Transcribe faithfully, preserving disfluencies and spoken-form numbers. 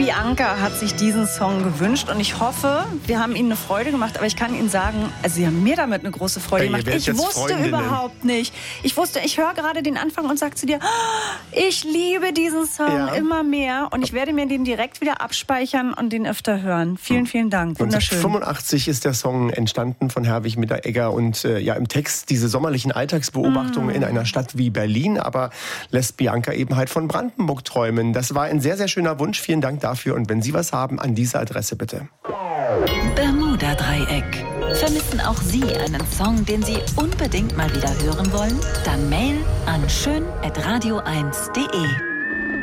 Bianca hat sich diesen Song gewünscht und ich hoffe, wir haben Ihnen eine Freude gemacht, aber ich kann Ihnen sagen, also Sie haben mir damit eine große Freude gemacht. Ich wusste Freundinnen. überhaupt nicht. Ich wusste, ich höre gerade den Anfang und sage zu dir, ich liebe diesen Song ja. immer mehr und ich werde mir den direkt wieder abspeichern und den öfter hören. Vielen, vielen Dank. Wunderschön. neunzehnhundertfünfundachtzig ist der Song entstanden von Herwig Mitteregger und äh, ja im Text diese sommerlichen Alltagsbeobachtungen mm. in einer Stadt wie Berlin, aber lässt Bianca eben halt von Brandenburg träumen. Das war ein sehr, sehr schöner Wunsch. Vielen Dank dafür. Und wenn Sie was haben, an diese Adresse bitte. Bermuda-Dreieck. Vermissen auch Sie einen Song, den Sie unbedingt mal wieder hören wollen? Dann Mail an schön at radio eins punkt de.